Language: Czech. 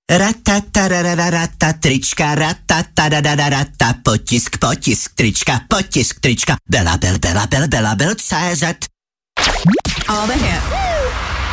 Ratatarararata trička, ratatarararata potisk trička, Belabel, CZ. All the hits.